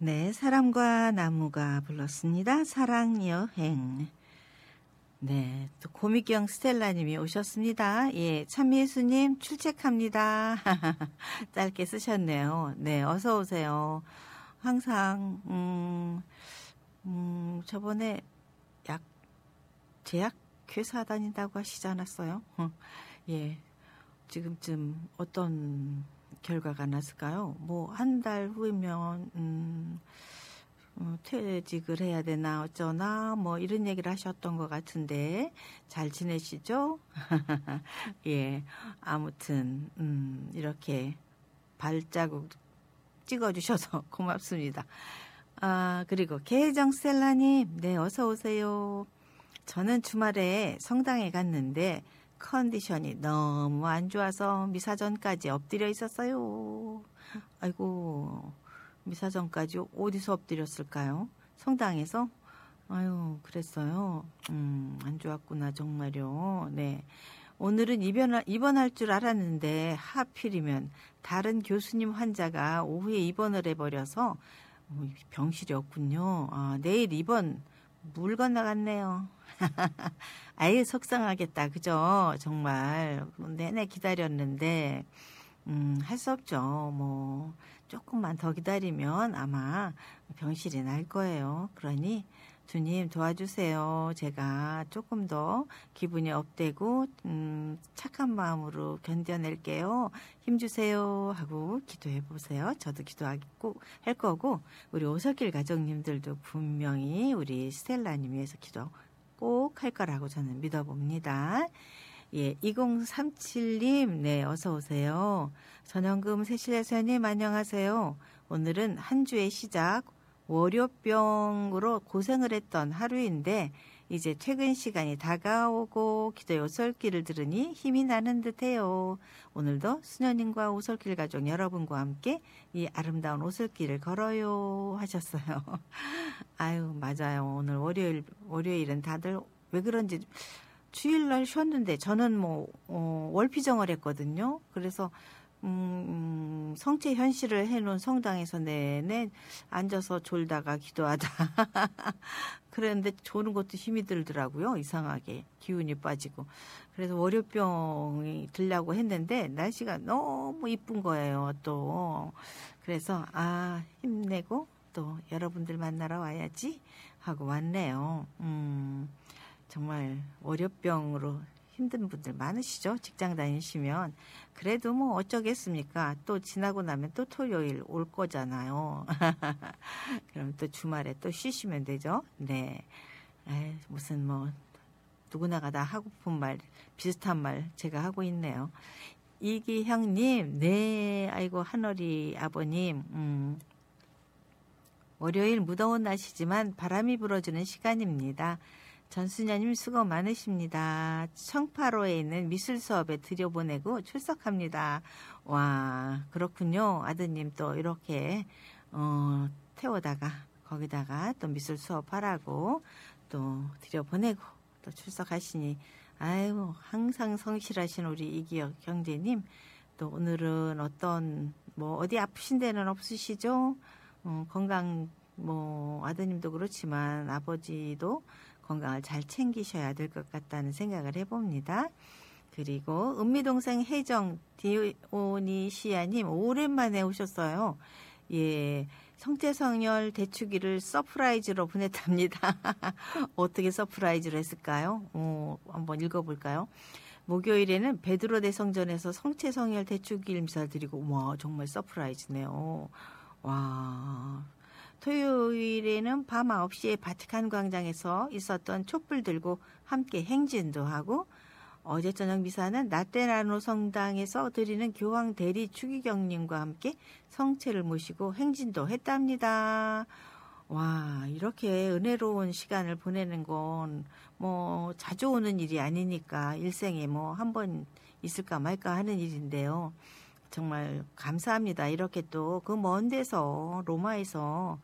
네, 사람과 나무가 불렀습니다. 사랑여행. 네, 또 고미경 스텔라님이 오셨습니다. 예, 참미예수님 출첵합니다. 짧게 쓰셨네요. 네, 어서 오세요. 항상 저번에 약 제약 회사 다닌다고 하시지 않았어요? 예, 지금쯤 어떤 결과가 났을까요? 뭐 한 달 후이면 퇴직을 해야 되나 어쩌나 뭐 이런 얘기를 하셨던 것 같은데 잘 지내시죠? 예, 아무튼 이렇게 발자국 찍어주셔서 고맙습니다. 아, 그리고 계정 스텔라님, 네, 어서 오세요. 저는 주말에 성당에 갔는데 컨디션이 너무 안 좋아서 미사전까지 엎드려 있었어요. 아이고, 미사전까지 어디서 엎드렸을까요? 성당에서? 아유, 그랬어요. 안 좋았구나, 정말요. 네. 오늘은 입원할 줄 알았는데 하필이면 다른 교수님 환자가 오후에 입원을 해버려서 병실이 없군요. 아, 내일 입원 물 건너갔네요. 아유, 속상하겠다. 그죠? 정말 내내 기다렸는데 할 수 없죠. 뭐 조금만 더 기다리면 아마 병실이 날 거예요. 그러니 주님 도와주세요. 제가 조금 더 기분이 업되고 착한 마음으로 견뎌낼게요. 힘주세요 하고 기도해 보세요. 저도 기도하고 할 거고 우리 오석길 가족님들도 분명히 우리 스텔라님 위해서 기도 꼭 할 거라고 저는 믿어봅니다. 예, 2037님, 네, 어서 오세요. 전현금 세실레서님 안녕하세요. 오늘은 한 주의 시작, 월요병으로 고생을 했던 하루인데 이제 퇴근 시간이 다가오고 기도의 오솔길을 들으니 힘이 나는 듯해요. 오늘도 수녀님과 오솔길 가족 여러분과 함께 이 아름다운 오솔길을 걸어요 하셨어요. 아유, 맞아요. 오늘 월요일은 다들 왜 그런지 주일날 쉬었는데 저는 뭐 월피정을 했거든요. 그래서 성체 현실을 해놓은 성당에서 내내 앉아서 졸다가 기도하다 그랬는데 조는 것도 힘이 들더라고요. 이상하게 기운이 빠지고. 그래서 월요병이 들려고 했는데 날씨가 너무 이쁜 거예요. 또 그래서 아, 힘내고 또 여러분들 만나러 와야지 하고 왔네요. 정말 월요병으로 힘든 분들 많으시죠? 직장 다니시면. 그래도 뭐 어쩌겠습니까? 또 지나고 나면 또 토요일 올 거잖아요. 그럼 또 주말에 또 쉬시면 되죠? 네. 에이, 무슨 뭐 누구나가 다 하고픈 말, 비슷한 말 제가 하고 있네요. 이기형님, 네, 아이고 한어리 아버님, 월요일 무더운 날씨지만 바람이 불어주는 시간입니다. 전수녀님 수고 많으십니다. 청파로에 있는 미술 수업에 들여보내고 출석합니다. 와, 그렇군요. 아드님 또 이렇게 태워다가 거기다가 또 미술 수업하라고 또 들여보내고 또 출석하시니 아유, 항상 성실하신 우리 이기혁 형제님. 또 오늘은 어떤 뭐 어디 아프신 데는 없으시죠? 건강 뭐 아드님도 그렇지만 아버지도 건강을 잘 챙기셔야 될 것 같다는 생각을 해봅니다. 그리고 은미동생 혜정 디오니시아님 오랜만에 오셨어요. 예, 성태성열 대축일을 서프라이즈로 보냈답니다. 어떻게 서프라이즈로 했을까요? 한번 읽어볼까요? 목요일에는 베드로 대성전에서 성태성열 대축일 미사를 드리고 와 정말 서프라이즈네요. 와. 토요일에는 밤 9시에 바티칸 광장에서 있었던 촛불 들고 함께 행진도 하고 어제 저녁 미사는 나테라노 성당에서 드리는 교황 대리 추기경님과 함께 성체를 모시고 행진도 했답니다. 와, 이렇게 은혜로운 시간을 보내는 건 뭐 자주 오는 일이 아니니까 일생에 뭐 한 번 있을까 말까 하는 일인데요. 정말 감사합니다. 이렇게 또 그 먼 데서 로마에서